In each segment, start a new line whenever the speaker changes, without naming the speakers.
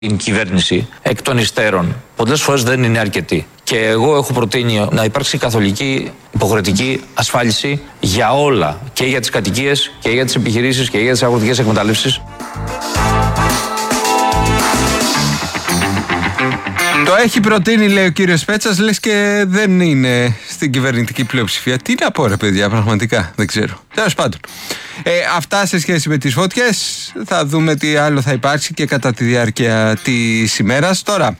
την κυβέρνηση εκ των υστέρων πολλές φορές δεν είναι αρκετή. Και εγώ έχω προτείνει να υπάρξει καθολική υποχρεωτική ασφάλιση για όλα. Και για τις κατοικίες και για τις επιχειρήσεις και για τις αγροτικές εκμεταλλεύσεις.
Το έχει προτείνει, λέει ο κύριος Πέτσας, λες και δεν είναι στην κυβερνητική πλειοψηφία. Τι να πω, ρε παιδιά, πραγματικά δεν ξέρω. Τέλος πάντων. Αυτά σε σχέση με τις φωτιές. Θα δούμε τι άλλο θα υπάρξει και κατά τη διάρκεια της ημέρας. Τώρα,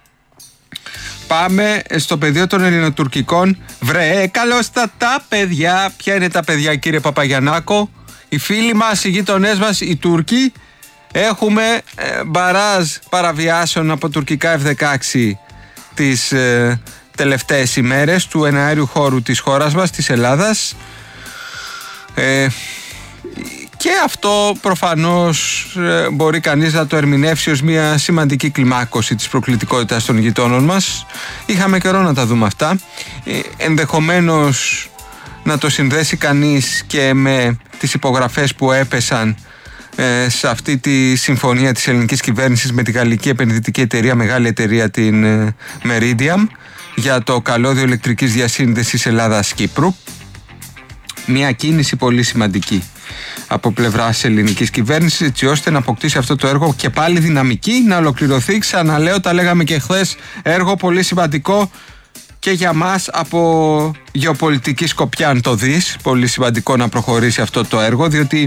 πάμε στο πεδίο των ελληνοτουρκικών. Βρε, καλώς τα παιδιά. Ποια είναι τα παιδιά, κύριε Παπαγιαννάκο? Οι φίλοι μας, οι γείτονές μας, οι Τούρκοι. Έχουμε μπαράζ παραβιάσεων από τουρκικά F-16 τις τελευταίες ημέρες του εναέριου χώρου της χώρας μας, της Ελλάδας. Και αυτό προφανώς μπορεί κανείς να το ερμηνεύσει ως μια σημαντική κλιμάκωση της προκλητικότητας των γειτόνων μας. Είχαμε καιρό να τα δούμε αυτά. Ενδεχομένως να το συνδέσει κανείς και με τις υπογραφές που έπεσαν σε αυτή τη συμφωνία της ελληνικής κυβέρνησης με τη γαλλική επενδυτική εταιρεία, μεγάλη εταιρεία, την Meridiam, για το καλώδιο ηλεκτρικής διασύνδεσης Ελλάδας-Κύπρου. Μια κίνηση πολύ σημαντική από πλευράς ελληνικής κυβέρνησης, έτσι ώστε να αποκτήσει αυτό το έργο και πάλι δυναμική, να ολοκληρωθεί. Ξαναλέω, τα λέγαμε και χθες, έργο πολύ σημαντικό και για μας από γεωπολιτική σκοπιά, αν το δεις. Πολύ σημαντικό να προχωρήσει αυτό το έργο, διότι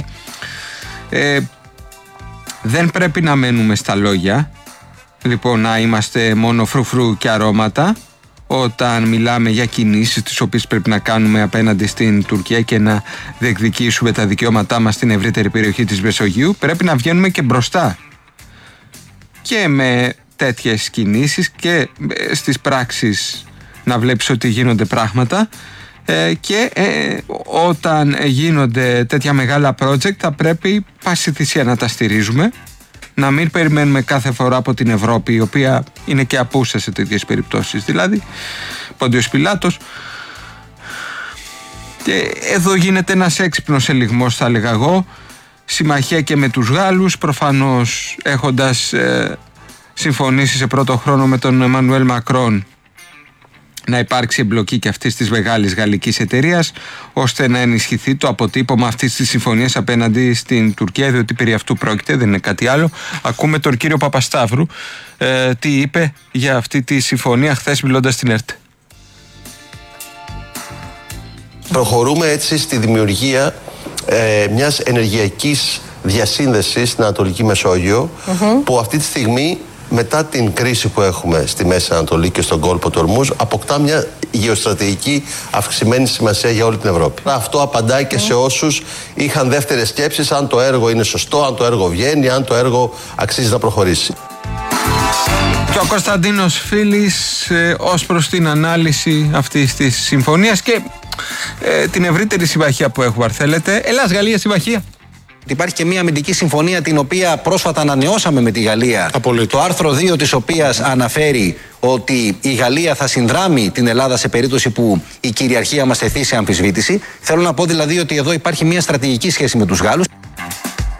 δεν πρέπει να μένουμε στα λόγια, λοιπόν, να είμαστε μόνο φρουφρού και αρώματα όταν μιλάμε για κινήσεις τις οποίες πρέπει να κάνουμε απέναντι στην Τουρκία και να διεκδικήσουμε τα δικαιώματά μας στην ευρύτερη περιοχή της Μεσογείου. Πρέπει να βγαίνουμε και μπροστά και με τέτοιες κινήσεις και στις πράξεις να βλέπεις ότι γίνονται πράγματα. Και όταν γίνονται τέτοια μεγάλα project θα πρέπει πάση θυσία να τα στηρίζουμε, να μην περιμένουμε κάθε φορά από την Ευρώπη, η οποία είναι και απούσα σε τέτοιες περιπτώσεις, δηλαδή Πόντιος Πιλάτος. Και εδώ γίνεται ένας έξυπνος ελιγμός, θα έλεγα εγώ, συμμαχία και με τους Γάλλους, προφανώς έχοντας συμφωνήσει σε πρώτο χρόνο με τον Εμμανουέλ Μακρόν να υπάρξει εμπλοκή και αυτής της μεγάλης γαλλικής εταιρείας, ώστε να ενισχυθεί το αποτύπωμα αυτής της συμφωνίας απέναντι στην Τουρκία, διότι περί αυτού πρόκειται, δεν είναι κάτι άλλο. Ακούμε τον κύριο Παπασταύρου τι είπε για αυτή τη συμφωνία χθες μιλώντας στην ΕΡΤ.
Προχωρούμε έτσι στη δημιουργία μιας ενεργειακής διασύνδεσης στην Ανατολική Μεσόγειο, που αυτή τη στιγμή, μετά την κρίση που έχουμε στη Μέση Ανατολή και στον κόλπο του Ορμούζ, αποκτά μια γεωστρατηγική αυξημένη σημασία για όλη την Ευρώπη. Αυτό απαντάει και σε όσους είχαν δεύτερες σκέψεις, αν το έργο είναι σωστό, αν το έργο βγαίνει, αν το έργο αξίζει να προχωρήσει.
Και ο Κωνσταντίνος Φίλης ως προς την ανάλυση αυτής της συμφωνίας και την ευρύτερη συμμαχία που έχουμε, αν θέλετε. Ελλάς-Γαλλία συμμαχία.
Υπάρχει και μια αμυντική συμφωνία την οποία πρόσφατα ανανεώσαμε με τη Γαλλία.
Απολύτως.
Το άρθρο 2 της οποίας αναφέρει ότι η Γαλλία θα συνδράμει την Ελλάδα σε περίπτωση που η κυριαρχία μας τεθεί σε αμφισβήτηση. Θέλω να πω δηλαδή ότι εδώ υπάρχει μια στρατηγική σχέση με τους Γάλλους.